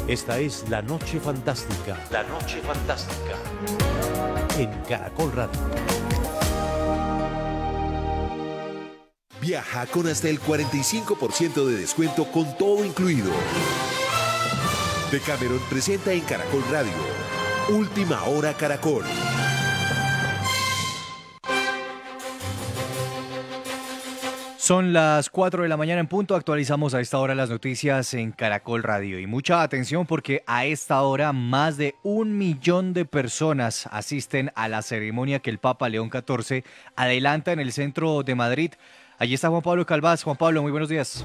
Esta es La Noche Fantástica. La Noche Fantástica. En Caracol Radio. Viaja con hasta el 45% de descuento con todo incluido. Decameron presenta en Caracol Radio Última Hora Caracol. Son las 4 de la mañana en punto, actualizamos a esta hora las noticias en Caracol Radio y mucha atención porque a esta hora más de 1 millón de personas asisten a la ceremonia que el Papa León XIV adelanta en el centro de Madrid. Allí está Juan Pablo Calvás. Juan Pablo, muy buenos días.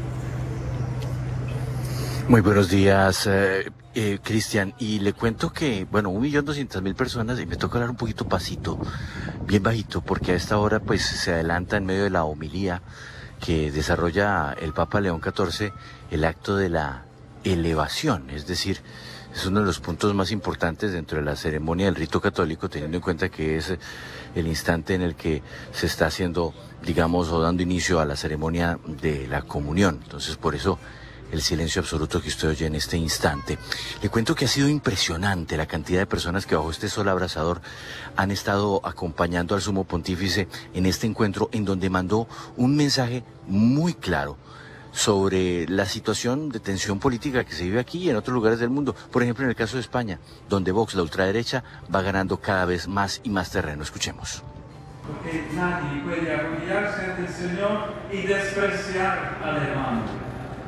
Muy buenos días, Cristian. Y le cuento que, 1.200.000 personas, y me toca hablar un poquito pasito, bien bajito, porque a esta hora pues se adelanta en medio de la homilía que desarrolla el Papa León XIV el acto de la elevación, es decir, es uno de los puntos más importantes dentro de la ceremonia del rito católico, teniendo en cuenta que es el instante en el que se está haciendo, digamos, o dando inicio a la ceremonia de la comunión. Entonces, por eso el silencio absoluto que usted oye en este instante. Le cuento que ha sido impresionante la cantidad de personas que bajo este sol abrasador han estado acompañando al Sumo Pontífice en este encuentro, en donde mandó un mensaje muy claro sobre la situación de tensión política que se vive aquí y en otros lugares del mundo. Por ejemplo, en el caso de España, donde Vox, la ultraderecha, va ganando cada vez más y más terreno. Escuchemos. Porque nadie puede arrodillarse ante el Señor y despreciar al hermano.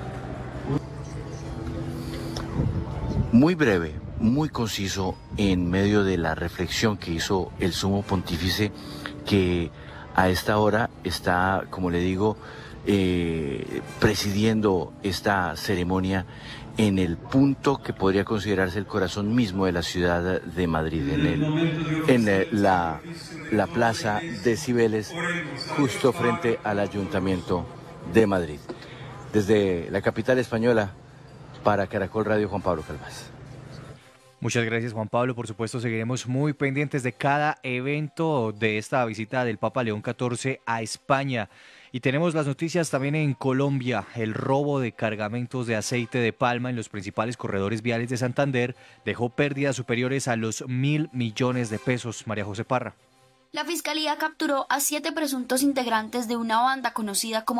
Muy breve, muy conciso, en medio de la reflexión que hizo el Sumo Pontífice, que a esta hora está, como le digo, presidiendo esta ceremonia en el punto que podría considerarse el corazón mismo de la ciudad de Madrid, la Plaza de Cibeles, justo frente al Ayuntamiento de Madrid. Desde la capital española, para Caracol Radio, Juan Pablo Calvás. Muchas gracias, Juan Pablo. Por supuesto, seguiremos muy pendientes de cada evento de esta visita del Papa León XIV a España. Y tenemos las noticias también en Colombia. El robo de cargamentos de aceite de palma en los principales corredores viales de Santander dejó pérdidas superiores a los 1.000 millones de pesos. María José Parra. La Fiscalía capturó a 7 presuntos integrantes de una banda conocida como